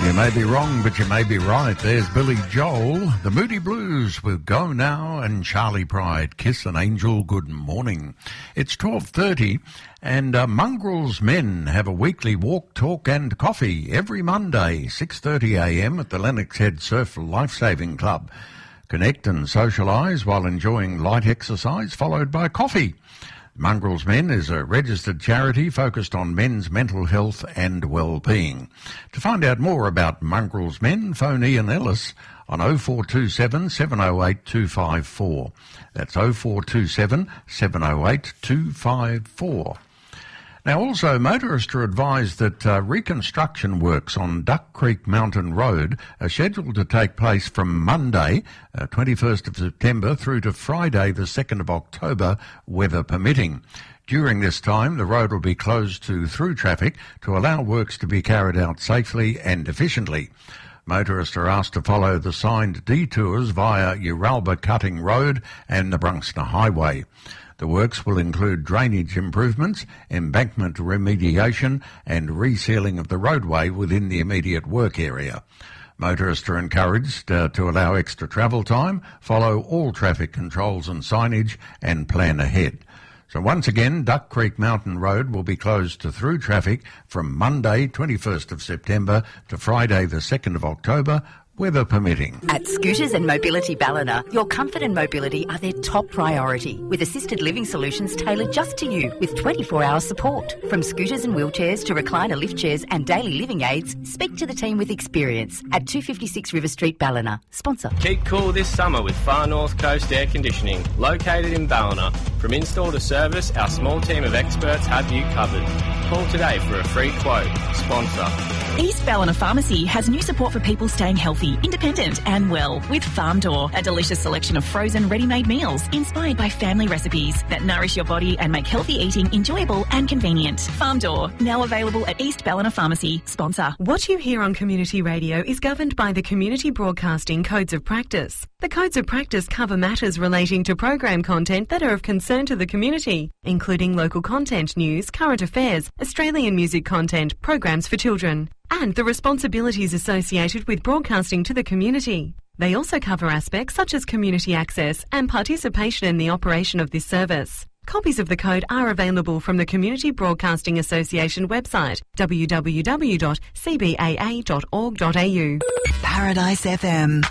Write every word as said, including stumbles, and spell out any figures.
You may be wrong, but you may be right. There's Billy Joel, the Moody Blues with Go Now, and Charlie Pride, Kiss an Angel Good Morning. It's twelve thirty, and uh, Mongrels Men have a weekly walk, talk and coffee every Monday, six thirty a m at the Lennox Head Surf Lifesaving Club. Connect and socialise while enjoying light exercise, followed by coffee. Mongrels Men is a registered charity focused on men's mental health and well-being. To find out more about Mongrels Men, phone Ian Ellis on oh four two seven, seven oh eight, two five four. That's oh four two seven, seven oh eight, two five four. Now, also, motorists are advised that uh, reconstruction works on Duck Creek Mountain Road are scheduled to take place from Monday, uh, twenty-first of September, through to Friday, the second of October, weather permitting. During this time, the road will be closed to through traffic to allow works to be carried out safely and efficiently. Motorists are asked to follow the signed detours via Uralba Cutting Road and the Brunxner Highway. The works will include drainage improvements, embankment remediation and resealing of the roadway within the immediate work area. Motorists are encouraged uh, to allow extra travel time, follow all traffic controls and signage and plan ahead. So once again, Duck Creek Mountain Road will be closed to through traffic from Monday, twenty-first of September to Friday, the second of October, weather permitting. At Scooters and Mobility Ballina, your comfort and mobility are their top priority, with assisted living solutions tailored just to you with twenty-four hour support. From scooters and wheelchairs to recliner lift chairs and daily living aids, speak to the team with experience at two fifty-six River Street, Ballina. Sponsor. Keep cool this summer with Far North Coast Air Conditioning, located in Ballina. From install to service, our small team of experts have you covered. Call today for a free quote. Sponsor. East Ballina Pharmacy has new support for people staying healthy, independent and well with Farm Door, a delicious selection of frozen ready-made meals inspired by family recipes that nourish your body and make healthy eating enjoyable and convenient. Farm Door, now available at East Ballina Pharmacy. Sponsor. What you hear on community radio is governed by the Community Broadcasting Codes of Practice. The Codes of Practice cover matters relating to program content that are of concern to the community, including local content, news, current affairs, Australian music content, programs for children, and the responsibilities associated with broadcasting to the community. They also cover aspects such as community access and participation in the operation of this service. Copies of the code are available from the Community Broadcasting Association website, w w w dot c b a a dot org dot a u. Paradise F M.